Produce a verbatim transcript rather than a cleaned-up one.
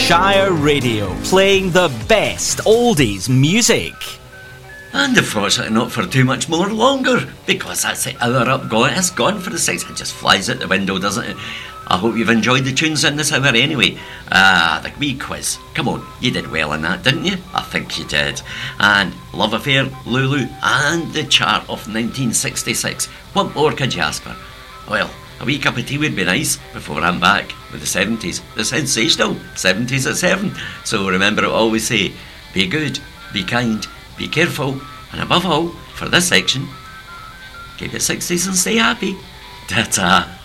Shire Radio, playing the best oldies music. And unfortunately not for too much more longer, because that's the hour up gone. It's gone for the six. It just flies out the window, doesn't it? I hope you've enjoyed the tunes in this hour anyway. Ah, the wee quiz. Come on, you did well in that, didn't you? I think you did. And Love Affair, Lulu, and the chart of nineteen sixty-six. What more could you ask for? Well, a wee cup of tea would be nice before I'm back with the seventies. The sensational seventies at seven. So remember to always say, be good, be kind, be careful, and above all, for this section, keep it sixties and stay happy. Ta-ta.